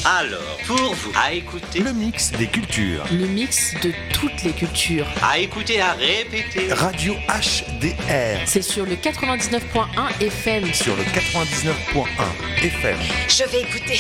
Alors, pour vous, à écouter, Le mix des cultures. Le mix de toutes les cultures. à écouter, à répéter. Radio HDR C'est sur le 99.1 FM. sur le 99.1 FM. Je vais écouter.